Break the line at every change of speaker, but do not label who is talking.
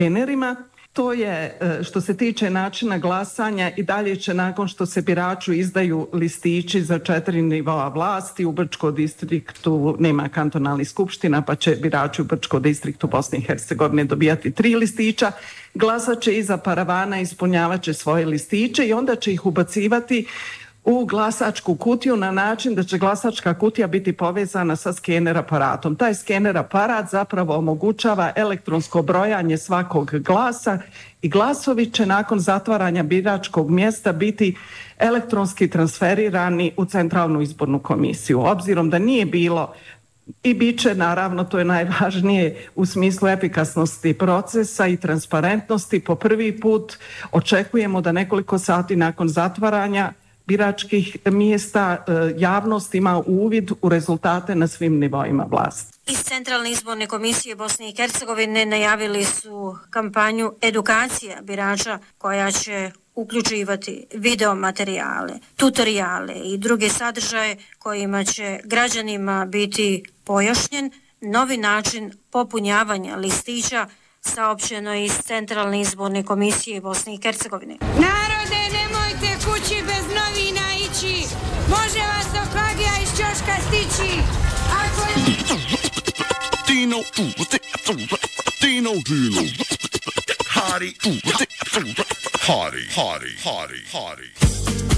skenerima. To je što se tiče načina glasanja i dalje će nakon što se biraču izdaju listići za 4 nivoa vlasti, u Brčkom distriktu nema kantonalnih skupština pa će birači u Brčkom distriktu Bosne i Hercegovine dobijati 3 listića, glasat će iza paravana, ispunjavat će svoje listiće i onda će ih ubacivati u glasačku kutiju na način da će glasačka kutija biti povezana sa skener aparatom. Taj skener aparat zapravo omogućava elektronsko brojanje svakog glasa i glasovi će nakon zatvaranja biračkog mjesta biti elektronski transferirani u Centralnu izbornu komisiju. Obzirom da nije bilo i bit će, naravno, to je najvažnije u smislu efikasnosti procesa i transparentnosti, po prvi put očekujemo da nekoliko sati nakon zatvaranja biračkih mjesta javnost ima uvid u rezultate na svim nivoima vlasti.
Iz Centralne izborne komisije Bosne i Hercegovine najavili su kampanju edukacija birača koja će uključivati video materijale, tutoriale i druge sadržaje kojima će građanima biti pojašnjen novi način popunjavanja listića, saopćeno iz Centralne izborne komisije Bosne i Hercegovine.
Narode, nemojte kući bez novina ići, može vas oklagija iz ćoška stići. Ako je... Hari.